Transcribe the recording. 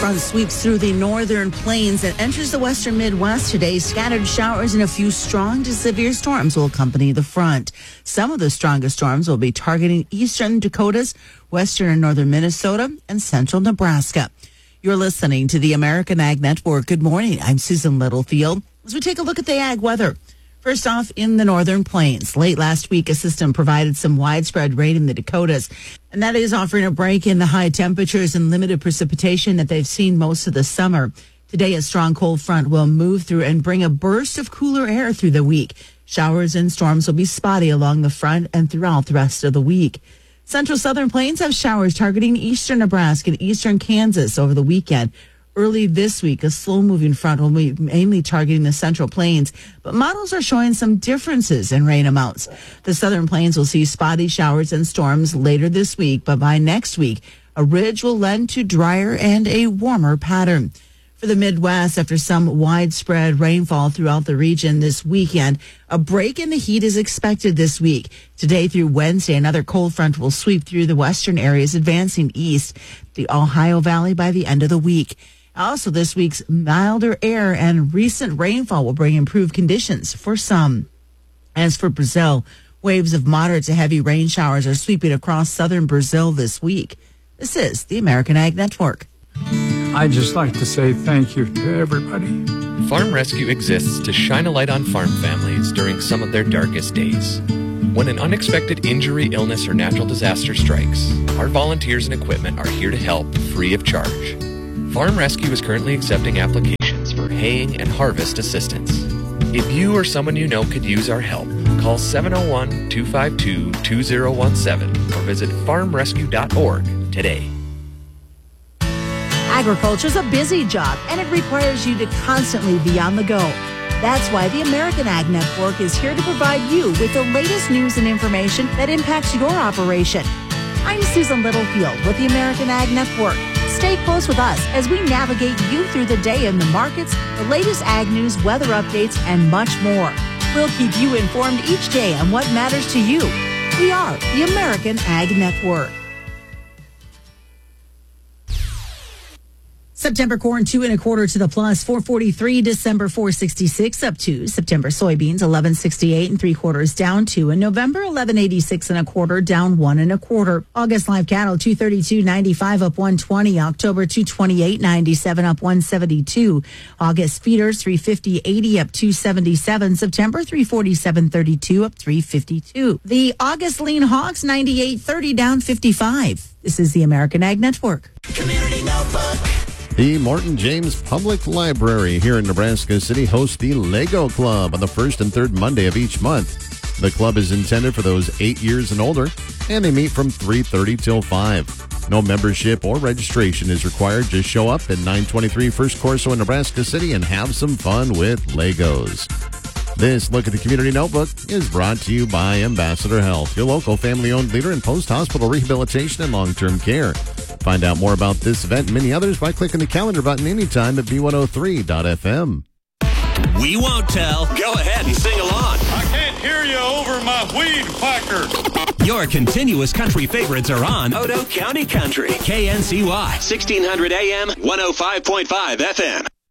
front sweeps through the northern plains and enters the western Midwest today. Scattered showers and a few strong to severe storms will accompany the front. Some of the strongest storms will be targeting eastern Dakotas, western and northern Minnesota, and central Nebraska. You're listening to the American Ag Network. Good morning. I'm Susan Littlefield. As we take a look at the ag weather. First off, in the northern plains, late last week, a system provided some widespread rain in the Dakotas, and that is offering a break in the high temperatures and limited precipitation that they've seen most of the summer. Today, a strong cold front will move through and bring a burst of cooler air through the week. Showers and storms will be spotty along the front and throughout the rest of the week. Central southern plains have showers targeting eastern Nebraska and eastern Kansas over the weekend. Early this week, a slow-moving front will be mainly targeting the central plains, but models are showing some differences in rain amounts. The southern plains will see spotty showers and storms later this week, but by next week, a ridge will lend to drier and a warmer pattern. For the Midwest, after some widespread rainfall throughout the region this weekend, a break in the heat is expected this week. Today through Wednesday, another cold front will sweep through the western areas, advancing east the Ohio Valley by the end of the week. Also, this week's milder air and recent rainfall will bring improved conditions for some. As for Brazil, waves of moderate to heavy rain showers are sweeping across southern Brazil this week. This is the American Ag Network. I'd just like to say thank you to everybody. Farm Rescue exists to shine a light on farm families during some of their darkest days. When an unexpected injury, illness, or natural disaster strikes, our volunteers and equipment are here to help free of charge. Farm Rescue is currently accepting applications for haying and harvest assistance. If you or someone you know could use our help, call 701-252-2017 or visit farmrescue.org today. Agriculture is a busy job, and it requires you to constantly be on the go. That's why the American Ag Network is here to provide you with the latest news and information that impacts your operation. I'm Susan Littlefield with the American Ag Network. Stay close with us as we navigate you through the day in the markets, the latest ag news, weather updates, and much more. We'll keep you informed each day on what matters to you. We are the American Ag Network. September corn 2 1/4 to the plus, 443. December 466 up 2. September soybeans 1168 3/4 down 2. And November 1186 1/4 down 1 1/4. August live cattle 232.95 up 120. October 228.97 up 172. August feeders 350.80 up 277. September 347.32 up 352. The August lean hogs 98.30 down 55. This is the American Ag Network. Community Notebook. The Morton James Public Library here in Nebraska City hosts the Lego Club on the first and third Monday of each month. The club is intended for those 8 years and older, and they meet from 3:30 till 5. No membership or registration is required. Just show up at 923 First Corso in Nebraska City and have some fun with Legos. This Look at the Community Notebook is brought to you by Ambassador Health, your local family-owned leader in post-hospital rehabilitation and long-term care. Find out more about this event and many others by clicking the calendar button anytime at B103.fm. We won't tell. Go ahead and sing along. I can't hear you over my weed whacker. Your continuous country favorites are on Odo County Country. KNCY, 1600 AM, 105.5 FM.